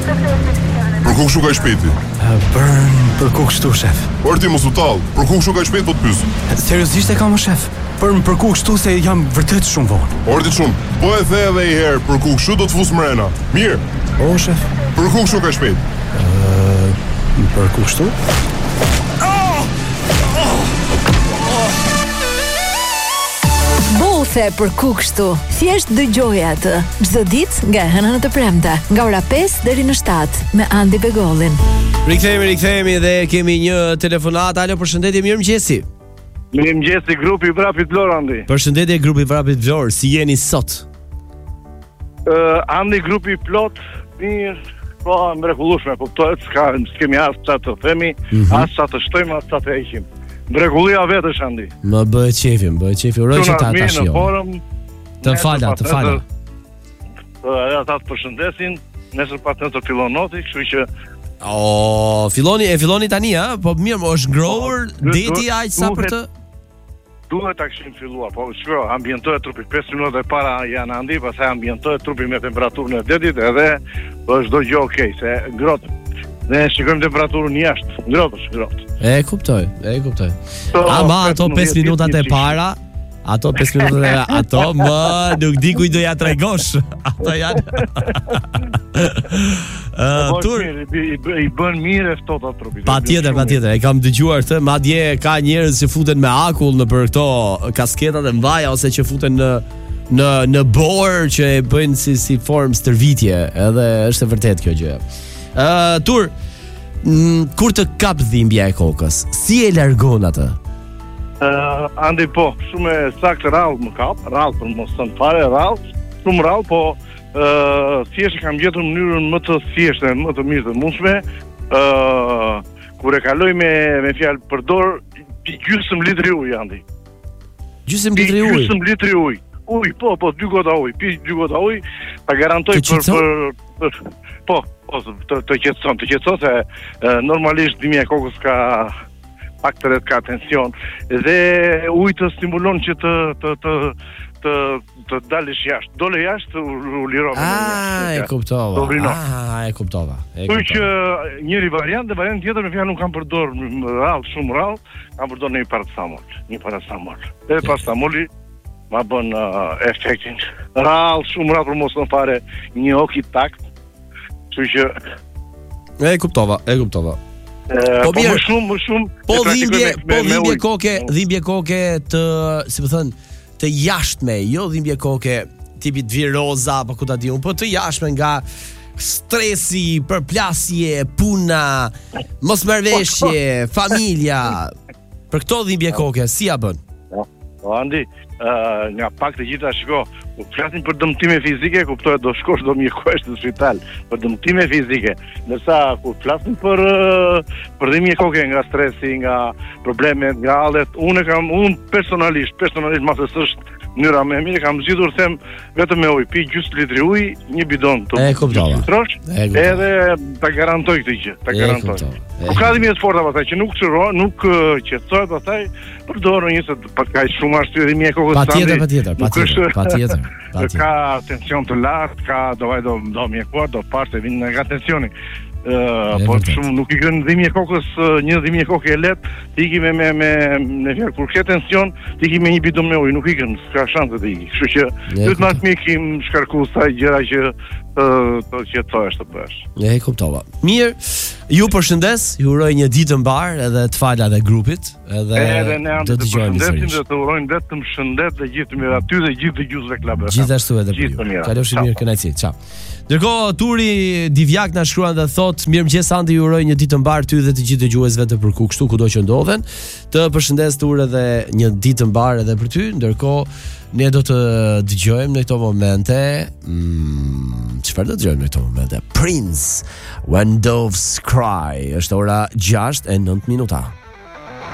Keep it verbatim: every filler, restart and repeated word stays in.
Për ku kështu ka shpejti? Për për ku kështu, shef? Por ti mos u tall. Për ku kështu ka shpejt po të pyes? Seriozisht e kam, shef. Për për ku kështu se jam vërtet shumë vonë. Ordi shumë. Po e the edhe një herë, për ku kështu do të fus mrena. Mirë. O, shef. Për ku kështu ka shpejt? Ë, për ku kështu? Bothe për ku kështu. Thjesht dëgjoj atë çdo ditë nga hëna në të premte, nga ora pesë deri në shtatë me Andi Begollin. Rikthehemi, rikthehemi dhe kemi një telefonat. Alo, përshëndetje, mirëmëngjesi. Mirëmëngjesi, grupi i Vrapit Vlorë, Andi. Përshëndetje, grupi i Vrapit Vlorë, si jeni sot? Uh, Andi, grupi i plot, mirë, po mrekullueshme, kuptohet, s'ka s'kemi as çfarë të themi, mm -hmm. as çfarë të shtojmë, as çfarë të heqim. Mrekullia vetësh, Andi. Më bëhet qefi, më bëhet qefi. Uroj që ta tash jo. Të fala, të fala. Edhe ata të përshëndesin, nesër pas nesër fillon noti, kështu që O, filloni, e filloni tani, ha? Po mirë, mo është ngrohur deti aq sa për të duhet ta kishim filluar, po shkruaj, ambientohet trupi pesë minuta e para janë Andi, pastaj ambientohet trupi me temperaturën e detit edhe është çdo gjë okay, se ngrot. Ne shikojmë temperaturën jashtë, ngrot është ngrot. E kuptoj, e kuptoj. Ama ato pesë minutat e para, ato pesë minutat e ato më nuk di kujt do ja tregosh. Ato janë. Uh, tur i, i bën mirë e ftohta trupi. Patjetër, patjetër, e kam dëgjuar këtë, madje ka njerëz që futen me akull në për këto kasketat e mëdha ose që futen në në në borë që e bëjnë si si formë stërvitje, edhe është e vërtet kjo gjë. Ë, uh, tur m, kur të kap dhimbja e kokës, si e largon atë? Ë, uh, Andi po, shumë e saktë rrallë më kap, rrallë për mos të fare rrallë, shumë rrallë, po Uh, thjesht kam gjetur mënyrën më të thjeshtë, më të mirë të mundshme. Uh, kur e kaloj me me fjalë përdor gjysmë litri ujë, Andi. Gjysmë litri ujë. Gjysmë litri ujë. Uj, po, po, dy gota ujë, pi dy gota ujë, ta garantoj për, për për po, po, të të qetëson, të qetëson se uh, normalisht dhimbja e kokës ka pak të rreth ka tension dhe uji të stimulon që të të të të të dalësh jashtë. Dole jashtë u lirova. Ah, e kuptova. Ah, e kuptova. E kuptova. Që njëri variant dhe variant tjetër me fjalë nuk kam përdor rrallë, shumë rrallë, kam përdor një paracetamol, një paracetamol. Dhe paracetamoli ma bën uh, efektin. Rrallë, shumë rrallë për mos të fare një ok i takt. Kështu që e kuptova, e kuptova. Po më shumë, më shumë. Po dhimbje, po dhimbje koke, dhimbje koke të, si më thënë, të jashtme, jo dhimbje koke tipit viroza apo ku ta di unë, po të jashtme nga stresi, përplasje, puna, mosmarrveshje, familja. Për këto dhimbje koke, si ja bën? Po Andi, uh, nga pak të gjitha shiko, ku flasin për dëmtime fizike, kuptohet do shkosh do mjekohesh në spital për dëmtime fizike. Ndërsa kur flasin për uh, për dhimbje koke nga stresi, nga problemet, nga hallet, unë kam unë personalisht, personalisht masë s'është mënyra më e mirë, kam zgjitur them vetëm me ujë, pi gjysmë litri ujë, një bidon të litrosh, edhe ta garantoj këtë gjë, ta garantoj. Po ka dhimbje të forta pastaj që nuk çrohen, nuk qetësohet pastaj, përdor një se ka shumë arsye dhimbje kokës. Patjetër, patjetër, patjetër, patjetër. Ka tension të lartë, ka do vaj do do mjekuar, do parë vinë nga tensioni. Uh, po shumë nuk i gën dhimbje kokës, uh, një dhimbje kokë e lehtë, ti iki me me me në fjalë kur ke tension, ti iki me një bidon me ujë, nuk i gën, s'ka shanse të iki. Kështu që duhet më të kim shkarku sa gjëra që të të qetësohesh të bësh. E kuptova. Mirë, ju përshëndes, ju uroj një ditë të mbar edhe të fala dhe grupit, edhe do të dëgjojmë sërish. Dhe të urojmë vetëm shëndet dhe gjithë të mirë aty dhe gjithë dëgjuesve klubit. Gjithashtu edhe për ju. Kalofshi mirë, kënaqësi. Ciao. Ndërkohë Turi Divjak na shkruan dhe thot: "Mirëmëngjes Andi, ju uroj një ditë të mbar ty dhe të gjithë dëgjuesve të Përku kështu kudo që ndodhen. Të përshëndes Tur edhe një ditë të mbar edhe për ty." Ndërkohë ne do të dëgjojmë në këto momente, çfarë mm, do të dëgjojmë në këto momente? Prince, When Doves Cry. Është ora gjashtë e nëntë minuta.